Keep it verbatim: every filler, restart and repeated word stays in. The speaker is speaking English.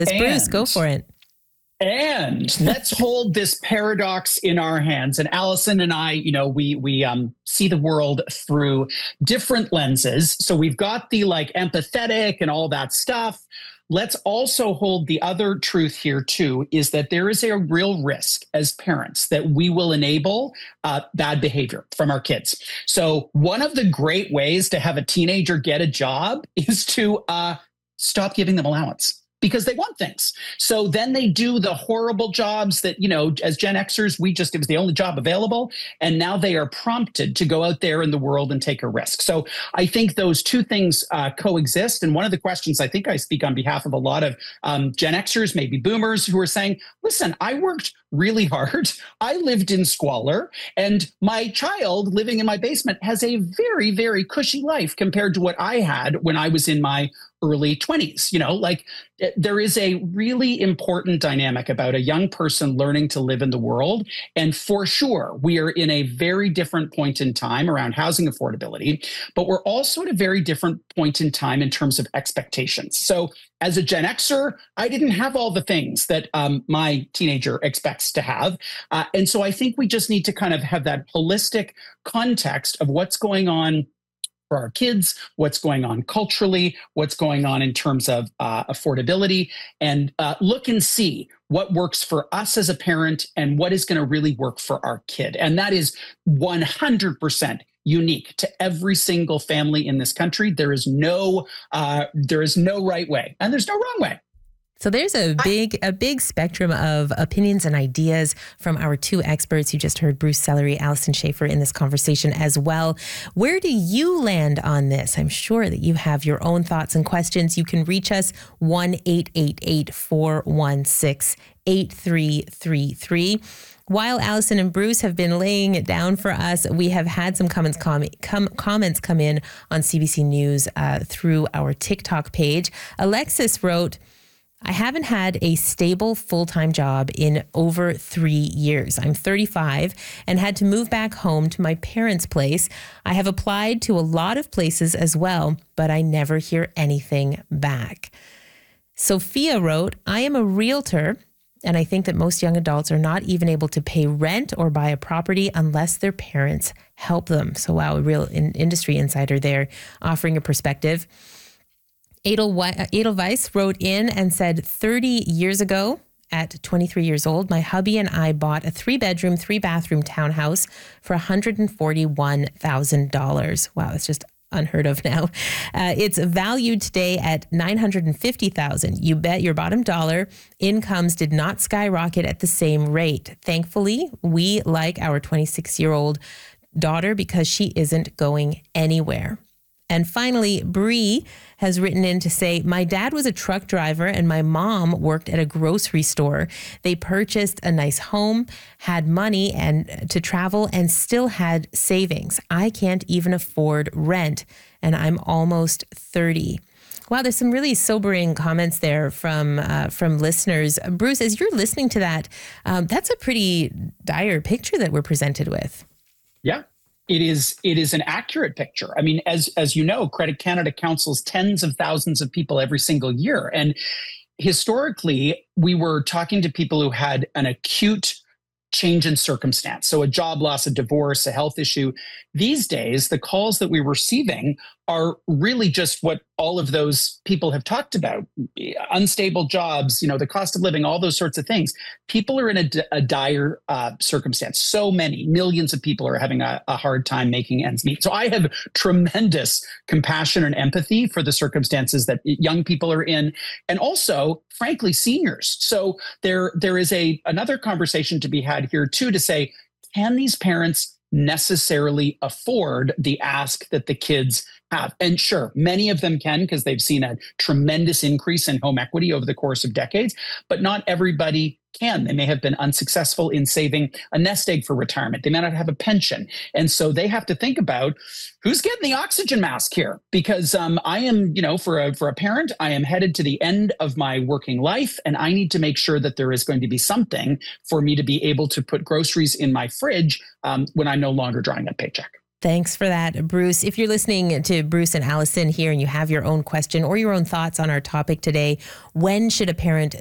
This Bruce, go And for it. And let's hold this paradox in our hands. And Allison and I, you know, we we um, see the world through different lenses. So we've got the like empathetic and all that stuff. Let's also hold the other truth here too, is that there is a real risk as parents that we will enable uh, bad behavior from our kids. So one of the great ways to have a teenager get a job is to uh, stop giving them allowance, because they want things. So then they do the horrible jobs that, you know, as Gen Xers, we just, it was the only job available. And now they are prompted to go out there in the world and take a risk. So I think those two things uh, coexist. And one of the questions, I think I speak on behalf of a lot of um, Gen Xers, maybe boomers, who are saying, listen, I worked really hard. I lived in squalor, and my child living in my basement has a very, very cushy life compared to what I had when I was in my early twenties. You know, like there is a really important dynamic about a young person learning to live in the world. And for sure, we are in a very different point in time around housing affordability, but we're also at a very different point in time in terms of expectations. So as a Gen Xer, I didn't have all the things that um, my teenager expects to have. Uh, and so I think we just need to kind of have that holistic context of what's going on for our kids, what's going on culturally, what's going on in terms of uh, affordability, and uh, look and see what works for us as a parent and what is going to really work for our kid. And that is one hundred percent unique to every single family in this country. There is no, uh, there is no right way, and there's no wrong way. So there's a big, a big spectrum of opinions and ideas from our two experts. You just heard Bruce Sellery, Allison Schaefer in this conversation as well. Where do you land on this? I'm sure that you have your own thoughts and questions. You can reach us one eight eight eight, four one six, eight three three three. While Allison and Bruce have been laying it down for us, we have had some comments com- com- comments come in on C B C News uh, through our TikTok page. Alexis wrote, I haven't had a stable full-time job in over three years. I'm thirty-five and had to move back home to my parents' place. I have applied to a lot of places as well, but I never hear anything back. Sophia wrote, I am a realtor, and I think that most young adults are not even able to pay rent or buy a property unless their parents help them. So wow, a real in- industry insider there offering a perspective. Edelweiss wrote in and said, thirty years ago, at twenty-three years old, my hubby and I bought a three-bedroom, three-bathroom townhouse for one hundred forty-one thousand dollars. Wow, it's just unheard of now. Uh, it's valued today at nine hundred fifty thousand dollars. You bet your bottom dollar. Incomes did not skyrocket at the same rate. Thankfully, we like our twenty-six-year-old daughter because she isn't going anywhere. And finally, Bree has written in to say, my dad was a truck driver and my mom worked at a grocery store. They purchased a nice home, had money and to travel, and still had savings. I can't even afford rent, and I'm almost thirty. Wow, there's some really sobering comments there from uh, from listeners. Bruce, as you're listening to that, um, that's a pretty dire picture that we're presented with. Yeah. It is it is an accurate picture. I mean, as as you know, Credit Canada counsels tens of thousands of people every single year. And historically, we were talking to people who had an acute change in circumstance. So a job loss, a divorce, a health issue. These days, the calls that we're receiving are really just what all of those people have talked about. Unstable jobs, you know, the cost of living, all those sorts of things. People are in a, a dire uh, circumstance. So many, millions of people are having a, a hard time making ends meet. So I have tremendous compassion and empathy for the circumstances that young people are in, and also, frankly, seniors. So there, there is a another conversation to be had here too, to say, can these parents necessarily afford the ask that the kids have? And sure, many of them can, because they've seen a tremendous increase in home equity over the course of decades, but not everybody can. They may have been unsuccessful in saving a nest egg for retirement. They may not have a pension. And so they have to think about who's getting the oxygen mask here, because um, I am, you know, for a, for a parent, I am headed to the end of my working life, and I need to make sure that there is going to be something for me to be able to put groceries in my fridge um, when I'm no longer drawing that paycheck. Thanks for that, Bruce. If you're listening to Bruce and Allison here and you have your own question or your own thoughts on our topic today, when should a parent